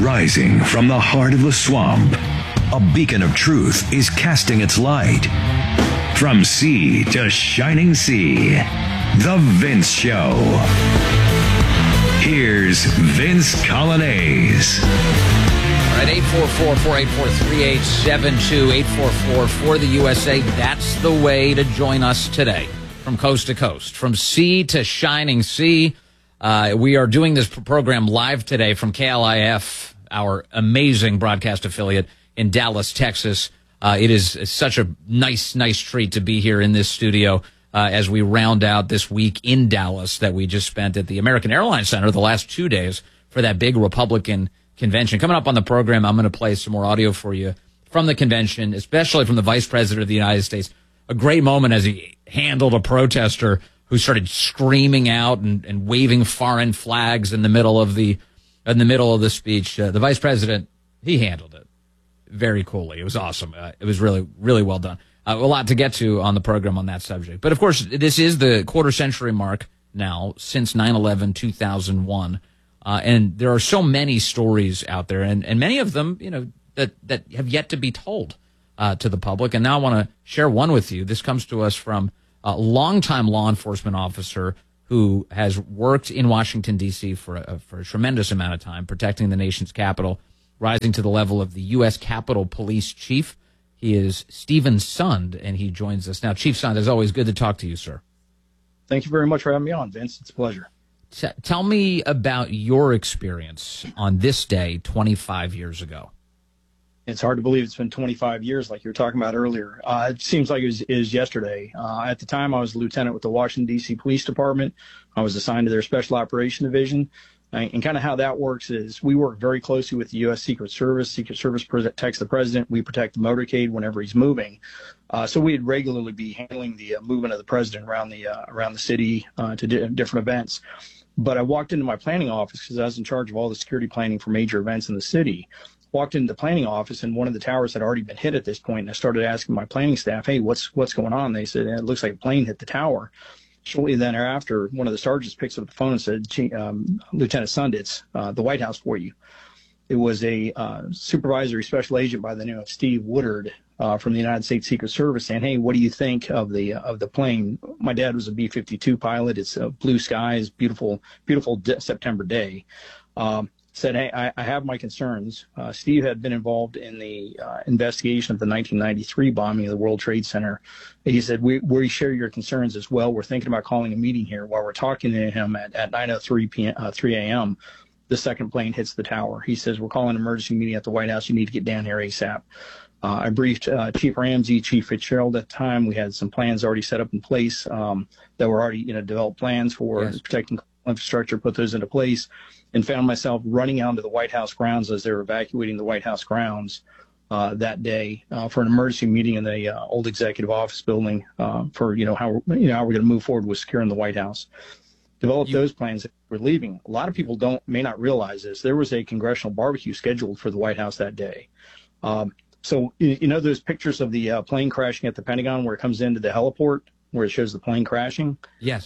Rising from the heart of the swamp, a beacon of truth is casting its light. From sea to shining sea, The Vince Show. Here's Vince Coglianese. All right, 844-484-3872, 844 for the USA. That's the way to join us today, from coast to coast, from sea to shining sea. We are doing this program live today from KLIF, our amazing broadcast affiliate in Dallas, Texas. It is such a nice treat to be here in this studio as we round out this week in Dallas that we just spent at the American Airlines Center the last 2 days for that big Republican convention. Coming up on the program, I'm going to play some more audio for you from the convention, especially from the Vice President of the United States. A great moment as he handled a protester who started screaming out and waving foreign flags in the middle of the speech. The Vice President, he handled it very coolly. It was awesome. It was really, really well done. A lot to get to on the program on that subject. But, of course, this is the quarter-century mark now since 9/11/2001. And there are so many stories out there, and many of them, that have yet to be told to the public. And now I want to share one with you. This comes to us from a longtime law enforcement officer who has worked in Washington, D.C. for a tremendous amount of time, protecting the nation's capital, rising to the level of the U.S. Capitol Police Chief. He is Stephen Sund, and he joins us now. Chief Sund, as always, good to talk to you, sir. Thank you very much for having me on, Vince. It's a pleasure. Tell me about your experience on this day 25 years ago. It's hard to believe it's been 25 years, like you were talking about earlier. It seems like it was yesterday. At the time, I was a lieutenant with the Washington, D.C. Police Department. I was assigned to their Special Operation Division. And kind of how that works is we work very closely with the U.S. Secret Service. Secret Service protects the president. We protect the motorcade whenever he's moving. So we'd regularly be handling the movement of the president around the city to different events. But I walked into my planning office because I was in charge of all the security planning for major events in the city. Walked into the planning office, and one of the towers had already been hit at this point. And I started asking my planning staff, "Hey, what's going on?" They said, "It looks like a plane hit the tower." Shortly thereafter, one of the sergeants picks up the phone and said, "Lieutenant Sund, it's the White House for you." It was a supervisory special agent by the name of Steve Woodard from the United States Secret Service saying, "Hey, what do you think of the plane?" My dad was a B-52 pilot. It's blue skies, beautiful September day. Said, "Hey, I have my concerns." Steve had been involved in the investigation of the 1993 bombing of the World Trade Center. He said, we share your concerns as well. We're thinking about calling a meeting here. While we're talking to him at 9:03 3 a.m., the second plane hits the tower. He says, "We're calling an emergency meeting at the White House. You need to get down here ASAP." I briefed Chief Ramsey, Chief Fitzgerald at the time. We had some plans already set up in place that were already developed plans for protecting infrastructure, put those into place, and found myself running out to the White House grounds as they were evacuating the White House grounds that day for an emergency meeting in the old executive office building for how we're going to move forward with securing the White House. Developed those plans that we're leaving. A lot of people may not realize this. There was a congressional barbecue scheduled for the White House that day. So those pictures of the plane crashing at the Pentagon where it comes into the heliport where it shows the plane crashing? Yes.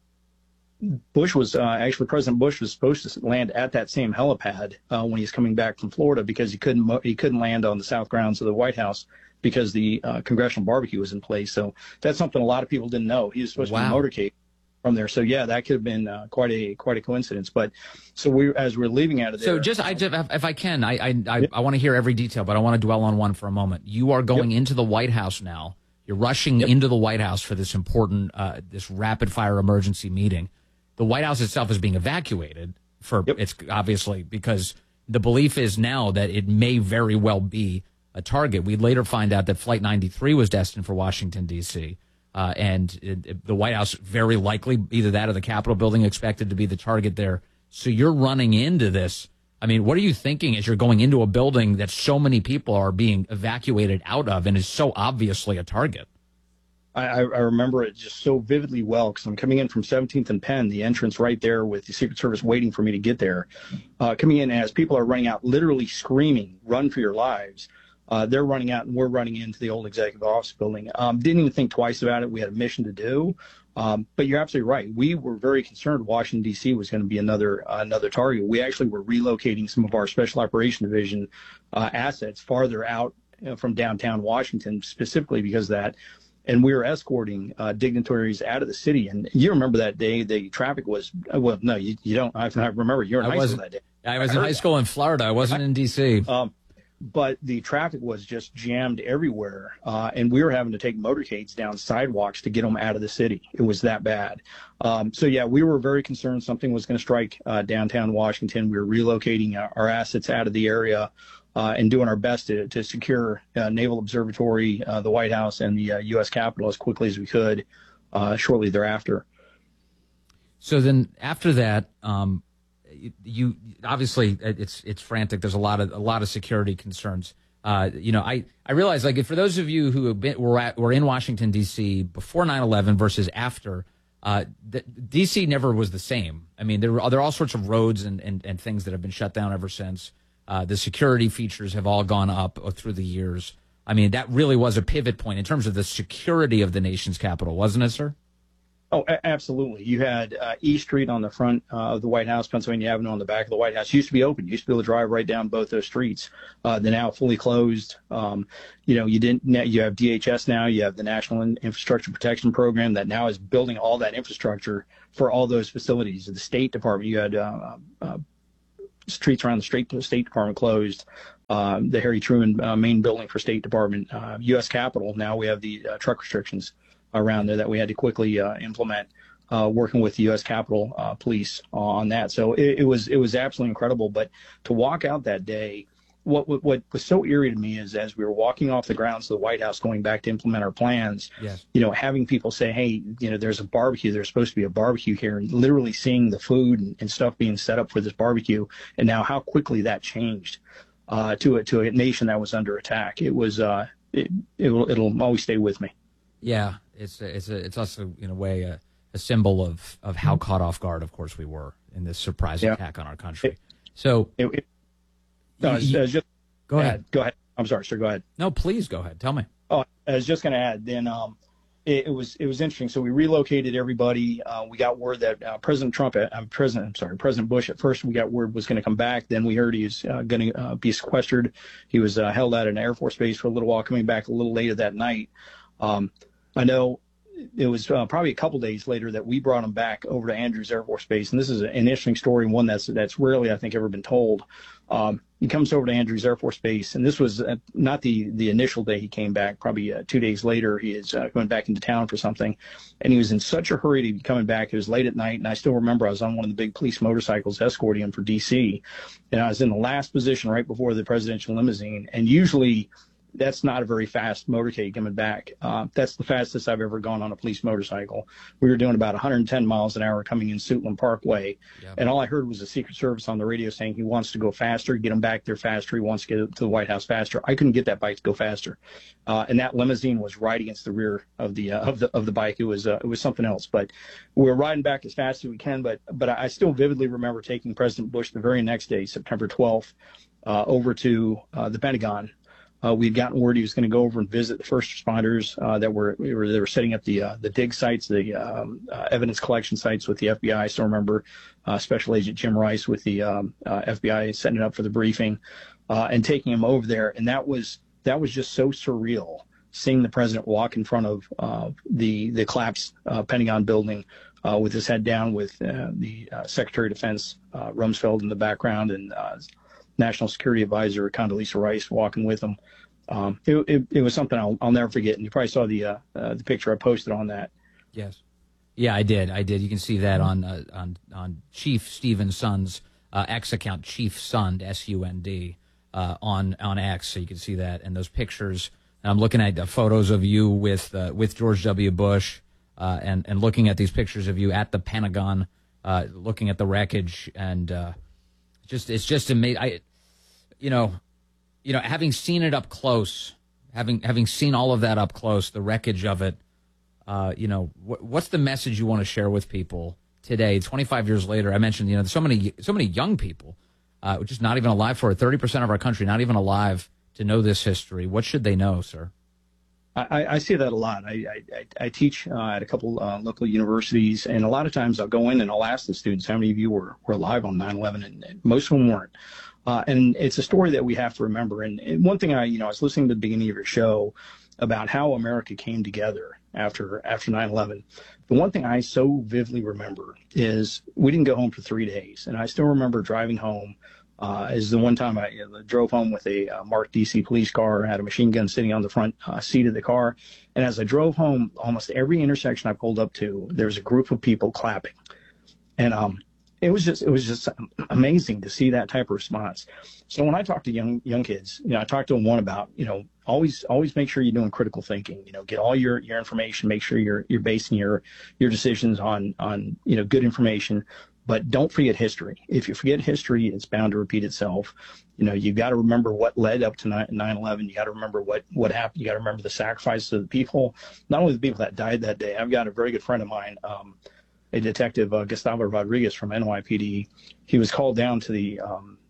Bush was President Bush was supposed to land at that same helipad when he's coming back from Florida because he couldn't land on the south grounds of the White House because the congressional barbecue was in place. So that's something a lot of people didn't know. He was supposed to be motorcade from there. So yeah, that could have been quite a coincidence. But so as we're leaving out of there. So if I can, I want to hear every detail, but I want to dwell on one for a moment. You are going into the White House now. You're rushing into the White House for this important, this rapid fire emergency meeting. The White House itself is being evacuated it's obviously because the belief is now that it may very well be a target. We later find out that Flight 93 was destined for Washington, D.C., and the White House very likely, either that or the Capitol building, expected to be the target there. So you're running into this. I mean, what are you thinking as you're going into a building that so many people are being evacuated out of and is so obviously a target? I remember it just so vividly well because I'm coming in from 17th and Penn, the entrance right there with the Secret Service waiting for me to get there. Coming in as people are running out, literally screaming, "Run for your lives." They're running out, and we're running into the old executive office building. Didn't even think twice about it. We had a mission to do. But you're absolutely right. We were very concerned Washington, D.C. was going to be another target. We actually were relocating some of our Special Operation Division assets farther out from downtown Washington, specifically because of that. And we were escorting dignitaries out of the city. And you remember that day, the traffic was, well, no, you don't. I remember you were in high school that day. I was in high school in Florida. I wasn't in D.C. But the traffic was just jammed everywhere. And we were having to take motorcades down sidewalks to get them out of the city. It was that bad. So, yeah, we were very concerned something was going to strike downtown Washington. We were relocating our assets out of the area and doing our best to secure Naval Observatory, the White House, and the U.S. Capitol as quickly as we could shortly thereafter. So then after that, you obviously it's frantic. There's a lot of security concerns. I realize, like, for those of you who have were in Washington D.C. before 9/11 versus after, D.C. never was the same. I mean, there are all sorts of roads and things that have been shut down ever since. The security features have all gone up through the years. I mean, that really was a pivot point in terms of the security of the nation's capital, wasn't it, sir? Oh, absolutely. You had E Street on the front of the White House, Pennsylvania Avenue on the back of the White House. Used to be open. You used to be able to drive right down both those streets. They're now fully closed. You have DHS now. You have the National Infrastructure Protection Program that now is building all that infrastructure for all those facilities. The State Department, you had streets around the State Department closed. The Harry Truman main building for State Department, U.S. Capitol. Now we have the truck restrictions around there that we had to quickly implement, working with the U.S. Capitol Police on that. So it was absolutely incredible. But to walk out that day, what was so eerie to me is as we were walking off the grounds of the White House going back to implement our plans, yes, having people say, hey, there's a barbecue, there's supposed to be a barbecue here, and literally seeing the food and stuff being set up for this barbecue, and now how quickly that changed to a nation that was under attack. It was it'll always stay with me. Yeah, it's also in a way a symbol of how caught off guard, of course, we were in this surprise attack on our country. Go ahead. Go ahead. I'm sorry, sir. Go ahead. No, please go ahead. Tell me. Oh, I was just going to add. Then it was interesting. So we relocated everybody. We got word that President Bush. At first, we got word was going to come back. Then we heard he was going to be sequestered. He was held out at an Air Force base for a little while, coming back a little later that night. I know it was probably a couple days later that we brought him back over to Andrews Air Force Base, and this is an interesting story, one that's rarely, I think, ever been told. He comes over to Andrews Air Force Base, and this was not the initial day he came back. Probably 2 days later, he is going back into town for something, and he was in such a hurry to be coming back. It was late at night, and I still remember I was on one of the big police motorcycles escorting him for D.C., and I was in the last position right before the presidential limousine, and usually that's not a very fast motorcade coming back. That's the fastest I've ever gone on a police motorcycle. We were doing about 110 miles an hour coming in Suitland Parkway. Yep. And all I heard was the Secret Service on the radio saying he wants to go faster, get him back there faster. He wants to get to the White House faster. I couldn't get that bike to go faster. And that limousine was right against the rear of the bike. It was something else, but we were riding back as fast as we can. But I still vividly remember taking President Bush the very next day, September 12th, over to the Pentagon. We had gotten word he was going to go over and visit the first responders that were setting up the dig sites, the evidence collection sites with the FBI. I still remember Special Agent Jim Rice with the FBI setting it up for the briefing and taking him over there. And that was just so surreal, seeing the president walk in front of the collapsed Pentagon building with his head down, with the Secretary of Defense Rumsfeld in the background, and National Security Advisor Condoleezza Rice walking with him. It was something I'll never forget. And you probably saw the picture I posted on that. Yes. Yeah, I did. You can see that on Chief Stephen Sund's X account, Chief Sund, S-U-N-D, on X. So you can see that and those pictures. And I'm looking at the photos of you with George W. Bush, and looking at these pictures of you at the Pentagon, looking at the wreckage, and it's just amazing. Having seen it up close, having seen all of that up close, the wreckage of it, what's the message you want to share with people today, 25 years later? I mentioned, there's so many young people, just not even alive for it. 30% of our country not even alive to know this history? What should they know, sir? I see that a lot. I teach at a couple local universities, and a lot of times I'll go in and I'll ask the students, how many of you were alive on 9/11? And most of them weren't. And it's a story that we have to remember. And one thing I was listening to the beginning of your show about how America came together after 9/11. The one thing I so vividly remember is we didn't go home for 3 days. And I still remember driving home. Is the one time I drove home with a marked DC police car, had a machine gun sitting on the front seat of the car. And as I drove home, almost every intersection I pulled up to, there's a group of people clapping. And it was just amazing to see that type of response. So when I talk to young kids, I talk to them one about, always make sure you're doing critical thinking, get all your information, make sure you're basing your decisions on good information. But don't forget history. If you forget history, it's bound to repeat itself. You got to remember what led up to 9/11. You got to remember what happened. You got to remember the sacrifices of the people, not only the people that died that day. I've got a very good friend of mine, a detective, Gustavo Rodriguez from NYPD. He was called down to the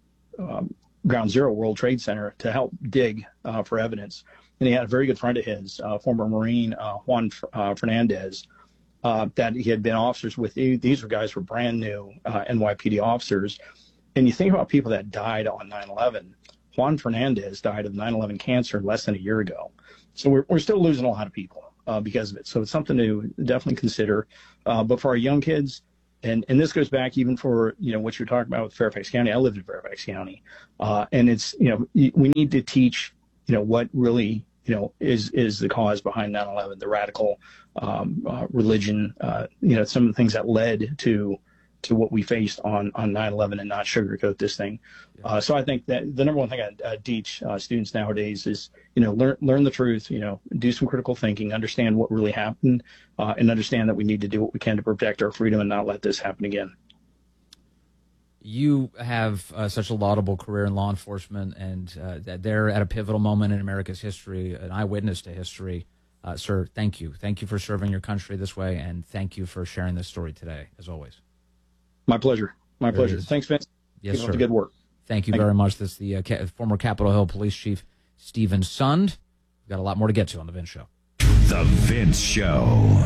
Ground Zero World Trade Center to help dig for evidence. And he had a very good friend of his, former Marine Juan Fernandez, that he had been officers with. These guys were brand new NYPD officers. And you think about people that died on 9/11. Juan Fernandez died of 9/11 cancer less than a year ago. So we're still losing a lot of people because of it. So it's something to definitely consider. But for our young kids, and this goes back even for, what you're talking about with Fairfax County. I lived in Fairfax County. And it's, we need to teach, what really, is the cause behind 9/11, the radical religion, some of the things that led to what we faced on 9/11, and not sugarcoat this thing. So I think that the number one thing I teach students nowadays is, learn the truth, do some critical thinking, understand what really happened, and understand that we need to do what we can to protect our freedom and not let this happen again. You have such a laudable career in law enforcement, and that they're at a pivotal moment in America's history, an eyewitness to history. Sir, thank you. Thank you for serving your country this way, and thank you for sharing this story today, as always. My pleasure. My pleasure. Thanks, Vince. Yes, Keep sir. up the good work. Thank you very much. This is the former Capitol Hill Police Chief, Stephen Sund. We've got a lot more to get to on The Vince Show. The Vince Show.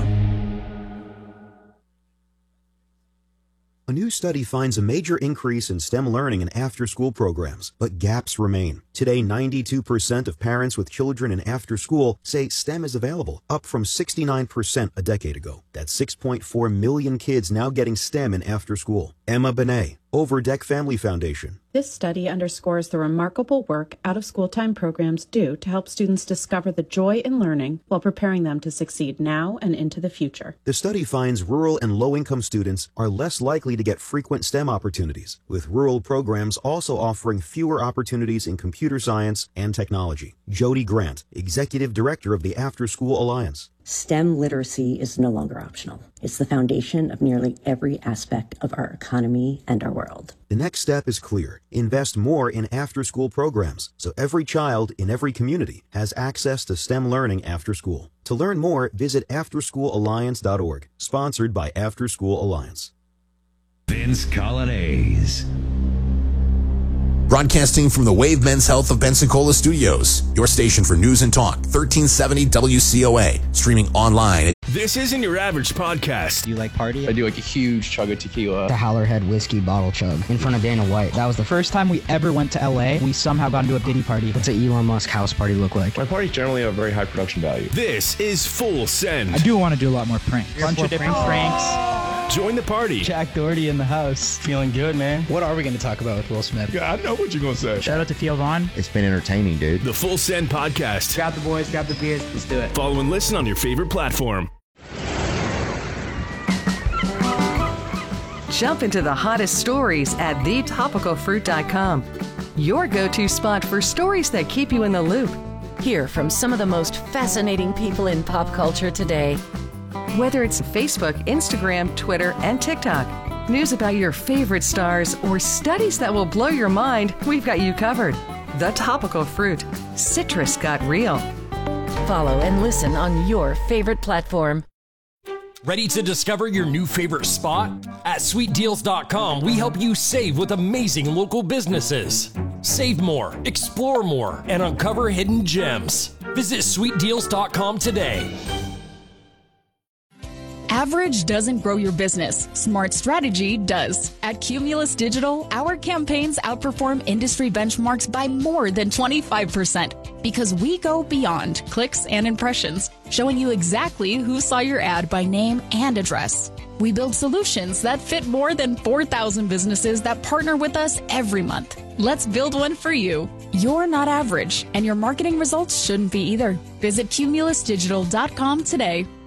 A new study finds a major increase in STEM learning in after-school programs, but gaps remain. Today, 92% of parents with children in after-school say STEM is available, up from 69% a decade ago. That's 6.4 million kids now getting STEM in after-school. Emma Benet, Overdeck Family Foundation. This study underscores the remarkable work out-of-school time programs do to help students discover the joy in learning while preparing them to succeed now and into the future. The study finds rural and low-income students are less likely to get frequent STEM opportunities, with rural programs also offering fewer opportunities in computer science and technology. Jody Grant, Executive Director of the After School Alliance. STEM literacy is no longer optional. It's the foundation of nearly every aspect of our economy and our world. The next step is clear. Invest more in after-school programs so every child in every community has access to STEM learning after school. To learn more, visit afterschoolalliance.org, sponsored by After School Alliance. Vince Colonnese. Broadcasting from the Wave Men's Health of Pensacola Studios, your station for news and talk, 1370 WCOA, streaming online. This isn't your average podcast. Do you like party? I do like a huge chug of tequila. The Howlerhead whiskey bottle chug in front of Dana White. That was the first time we ever went to LA. We somehow got into a Diddy party. What's an Elon Musk house party look like? My parties generally have very high production value. This is Full Send. I do want to do a lot more pranks. Bunch of different pranks. Join the party. Jack Doherty in the house. Feeling good, man. What are we going to talk about with Will Smith? Yeah, I know what you're going to say. Shout out to Theo Vaughn. It's been entertaining, dude. The Full Send Podcast. Grab the boys, grab the beers, let's do it. Follow and listen on your favorite platform. Jump into the hottest stories at thetopicalfruit.com. Your go-to spot for stories that keep you in the loop. Hear from some of the most fascinating people in pop culture today. Whether it's Facebook, Instagram, Twitter, and TikTok, news about your favorite stars, or studies that will blow your mind, we've got you covered. The Topical Fruit. Citrus got real. Follow and listen on your favorite platform. Ready to discover your new favorite spot? At sweetdeals.com, we help you save with amazing local businesses. Save more, explore more, and uncover hidden gems. Visit sweetdeals.com today. Average doesn't grow your business. Smart strategy does. At Cumulus Digital, our campaigns outperform industry benchmarks by more than 25% because we go beyond clicks and impressions, showing you exactly who saw your ad by name and address. We build solutions that fit more than 4,000 businesses that partner with us every month. Let's build one for you. You're not average, and your marketing results shouldn't be either. Visit cumulusdigital.com today.